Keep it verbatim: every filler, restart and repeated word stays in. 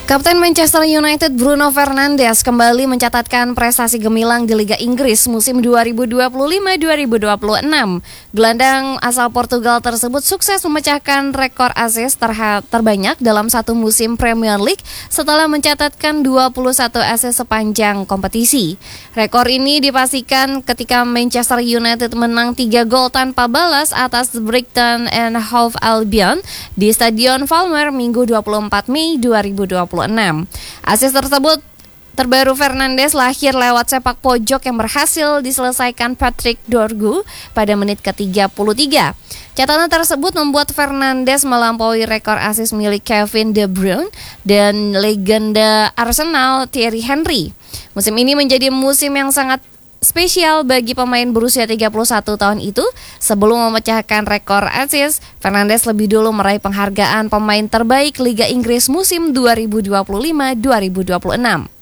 Kapten Manchester United Bruno Fernandes kembali mencatatkan prestasi gemilang di Liga Inggris musim dua ribu dua puluh lima dua ribu dua puluh enam. Gelandang asal Portugal tersebut sukses memecahkan rekor assist terha- terbanyak dalam satu musim Premier League setelah mencatatkan dua puluh satu assist sepanjang kompetisi. Rekor ini dipastikan ketika Manchester United menang tiga gol tanpa balas atas Brighton and Hove Albion di Stadion Falmer Minggu dua puluh empat Mei dua ribu dua puluh enam. Assist tersebut terbaru Fernandes lahir lewat sepak pojok yang berhasil diselesaikan Patrick Dorgu pada menit ke tiga puluh tiga. Catatan tersebut membuat Fernandes melampaui rekor assist milik Kevin De Bruyne dan legenda Arsenal Thierry Henry. Musim ini menjadi musim yang sangat spesial bagi pemain berusia tiga puluh satu tahun itu. Sebelum memecahkan rekor assist, Fernandes lebih dulu meraih penghargaan pemain terbaik Liga Inggris musim dua ribu dua puluh lima dua ribu dua puluh enam.